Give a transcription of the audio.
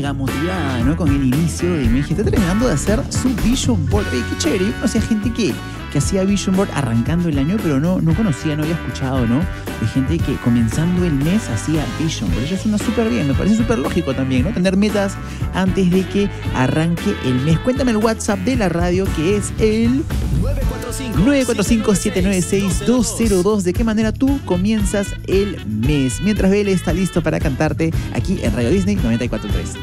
amiga motivada, ¿no? Con el inicio de mes, que está terminando de hacer su Vision Board. Qué chévere. Yo conocía gente que hacía Vision Board arrancando el año, pero no conocía, no había escuchado, ¿no? De gente que comenzando el mes hacía Vision Board. Eso suena súper bien, me parece súper lógico también, ¿no? Tener metas antes de que arranque el mes. Cuéntame el WhatsApp de la radio, que es el 945-796-202. ¿De qué manera tú comienzas el mes? Mientras Bele está listo para cantarte aquí en Radio Disney 94.3.